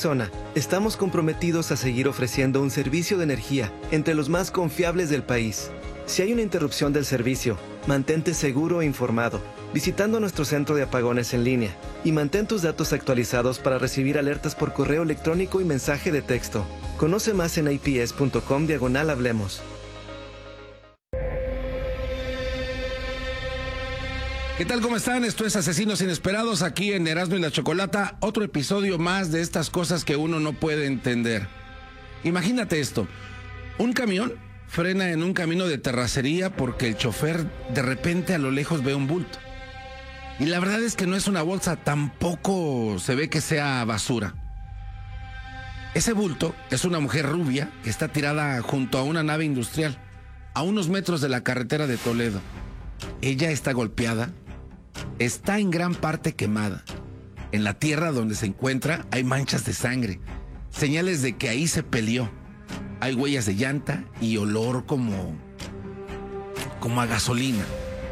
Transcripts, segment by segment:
Arizona, estamos comprometidos a seguir ofreciendo un servicio de energía entre los más confiables del país. Si hay una interrupción del servicio, mantente seguro e informado visitando nuestro centro de apagones en línea y mantén tus datos actualizados para recibir alertas por correo electrónico y mensaje de texto. Conoce más en ips.com/hablemos. ¿Qué tal? ¿Cómo están? Esto es Asesinos Inesperados aquí en Erasmo y la Chocolata. Otro episodio más de estas cosas que uno no puede entender. Imagínate esto. Un camión frena en un camino de terracería porque el chofer de repente a lo lejos ve un bulto. Y la verdad es que no es una bolsa, tampoco se ve que sea basura. Ese bulto es una mujer rubia que está tirada junto a una nave industrial, a unos metros de la carretera de Toledo. Ella está golpeada, está en gran parte quemada. En la tierra donde se encuentra hay manchas de sangre, señales de que ahí se peleó. Hay huellas de llanta y olor como a gasolina.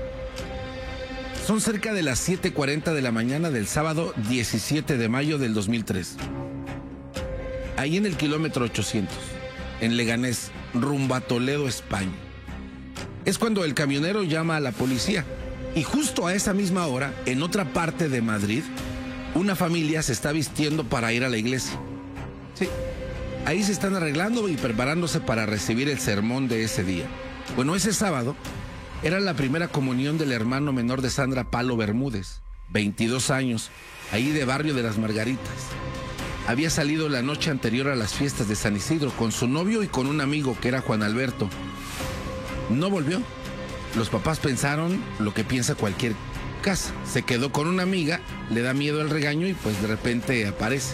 Son cerca de las 7:40 de la mañana del sábado 17 de mayo del 2003. Ahí en el kilómetro 800, en Leganés, rumbo a Toledo, España. Es cuando el camionero llama a la policía. Y justo a esa misma hora, en otra parte de Madrid, una familia se está vistiendo para ir a la iglesia. Sí, ahí se están arreglando y preparándose para recibir el sermón de ese día. Bueno, ese sábado era la primera comunión del hermano menor de Sandra, Palo Bermúdez, 22 años, ahí de Barrio de las Margaritas. Había salido la noche anterior a las fiestas de San Isidro con su novio y con un amigo que era Juan Alberto. No volvió. Los papás pensaron lo que piensa cualquier casa. Se quedó con una amiga, le da miedo el regaño y pues de repente aparece.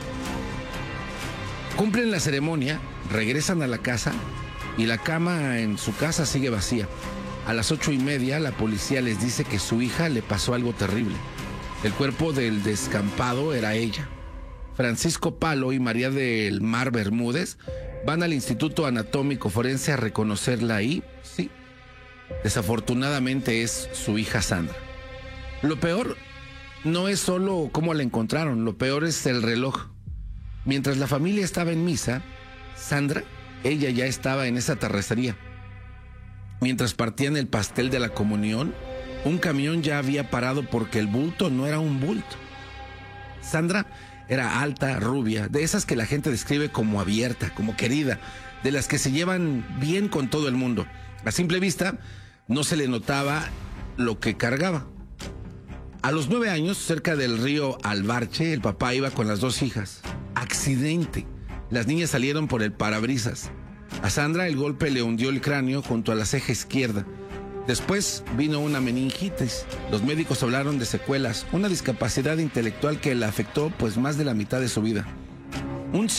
Cumplen la ceremonia, regresan a la casa y la cama en su casa sigue vacía. A las 8:30 la policía les dice que su hija le pasó algo terrible. El cuerpo del descampado era ella. Francisco Palo y María del Mar Bermúdez van al Instituto Anatómico Forense a reconocerla y, sí, desafortunadamente es su hija Sandra. Lo peor no es solo cómo la encontraron, lo peor es el reloj. Mientras la familia estaba en misa, Sandra, ella ya estaba en esa terracería. Mientras partían el pastel de la comunión, un camión ya había parado porque el bulto no era un bulto. Sandra era alta, rubia, de esas que la gente describe como abierta, como querida, de las que se llevan bien con todo el mundo. A simple vista, no se le notaba lo que cargaba. A los 9 años, cerca del río Albarche, el papá iba con las 2 hijas. Accidente. Las niñas salieron por el parabrisas. A Sandra el golpe le hundió el cráneo junto a la ceja izquierda. Después vino una meningitis. Los médicos hablaron de secuelas, una discapacidad intelectual que la afectó pues más de la mitad de su vida. Un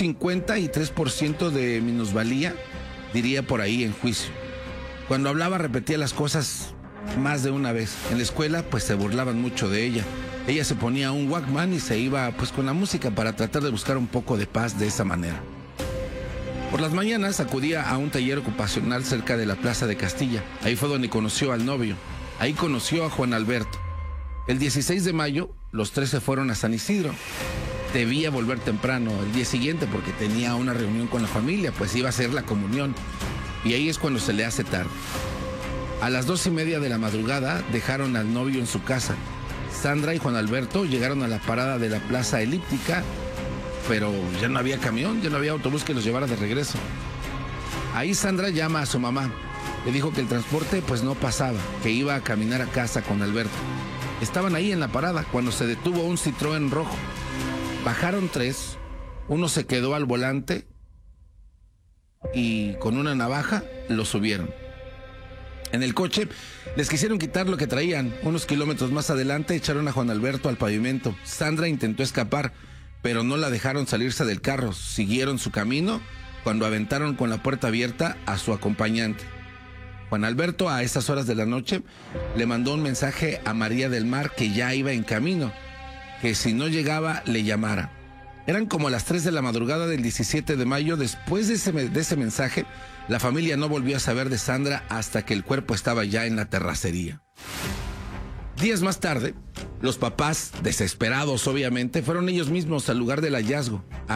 53% de minusvalía, diría por ahí en juicio. Cuando hablaba repetía las cosas más de una vez. En la escuela pues se burlaban mucho de ella. Ella se ponía un Walkman y se iba pues con la música para tratar de buscar un poco de paz de esa manera. Por las mañanas acudía a un taller ocupacional cerca de la Plaza de Castilla. Ahí fue donde conoció al novio. Ahí conoció a Juan Alberto. El 16 de mayo, los 3 se fueron a San Isidro. Debía volver temprano el día siguiente porque tenía una reunión con la familia, pues iba a ser la comunión. Y ahí es cuando se le hace tarde. A las 2:30 de la madrugada dejaron al novio en su casa. Sandra y Juan Alberto llegaron a la parada de la Plaza Elíptica, pero ya no había camión, ya no había autobús que los llevara de regreso. Ahí Sandra llama a su mamá. Le dijo que el transporte pues no pasaba, que iba a caminar a casa con Alberto. Estaban ahí en la parada cuando se detuvo un Citroën rojo. Bajaron 3, uno se quedó al volante y con una navaja lo subieron. En el coche les quisieron quitar lo que traían. Unos kilómetros más adelante echaron a Juan Alberto al pavimento. Sandra intentó escapar, pero no la dejaron salirse del carro. Siguieron su camino cuando aventaron con la puerta abierta a su acompañante. Juan Alberto a esas horas de la noche le mandó un mensaje a María del Mar que ya iba en camino, que si no llegaba le llamara. Eran como las 3 de la madrugada del 17 de mayo. Después de ese mensaje, la familia no volvió a saber de Sandra hasta que el cuerpo estaba ya en la terracería. Días más tarde, los papás, desesperados obviamente, fueron ellos mismos al lugar del hallazgo.